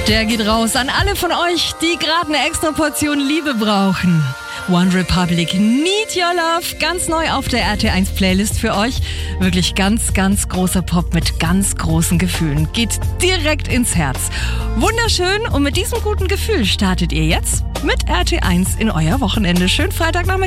Der geht raus an alle von euch, die gerade eine extra Portion Liebe brauchen. One Republic, Need Your Love, ganz neu auf der RT1 Playlist für euch. Wirklich ganz, ganz großer Pop mit ganz großen Gefühlen. Geht direkt ins Herz. Wunderschön, und mit diesem guten Gefühl startet ihr jetzt mit RT1 in euer Wochenende. Schönen Freitagnachmittag.